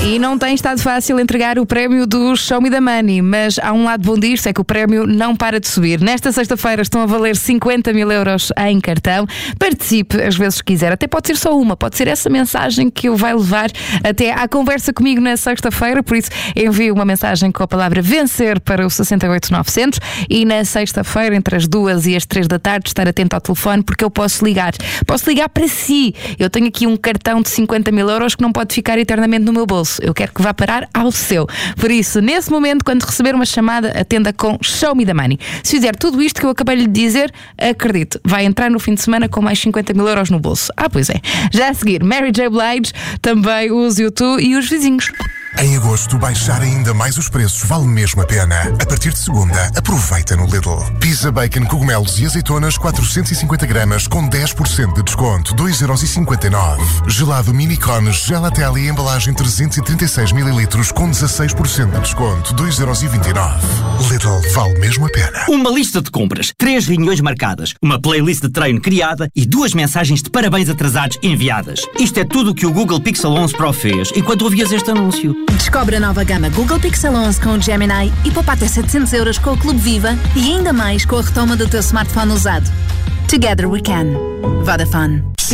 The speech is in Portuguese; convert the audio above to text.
E não tem estado fácil entregar o prémio do Show Me the Money, mas há um lado bom disto, é que o prémio não para de subir. Nesta sexta-feira estão a valer 50 mil euros em cartão. Participe às vezes que quiser, até pode ser só uma, pode ser essa mensagem que o vai levar até à conversa comigo na sexta-feira, por isso envie uma mensagem com a palavra vencer para o 68900 e na sexta-feira, entre as 2 e as 3 da tarde, estar atento ao telefone porque eu posso ligar para si. Eu tenho aqui um cartão de 50 mil euros que não pode ficar eternamente no meu bolso. Eu quero que vá parar ao seu. Por isso, nesse momento, quando receber uma chamada, atenda com Show Me the Money. Se fizer tudo isto que eu acabei de dizer, acredite, vai entrar no fim de semana com mais 50 mil euros no bolso. Pois é. Já a seguir, Mary J. Blige, também os U2 e os vizinhos. Em agosto, baixar ainda mais os preços vale mesmo a pena. A partir de segunda, aproveita no Lidl. Pizza, bacon, cogumelos e azeitonas 450 gramas com 10% de desconto, 2,59€. Gelado mini cones, gelatel e embalagem 336 ml com 16% de desconto, 2,29€. Lidl, vale mesmo a pena. Uma lista de compras, 3 reuniões marcadas, uma playlist de treino criada e 2 mensagens de parabéns atrasados enviadas. Isto é tudo o que o Google Pixel 11 Pro fez enquanto ouvias este anúncio. Descobre a nova gama Google Pixel 11 com o Gemini e poupa até 700 euros com o Clube Viva e ainda mais com a retoma do teu smartphone usado. Together we can. Vodafone.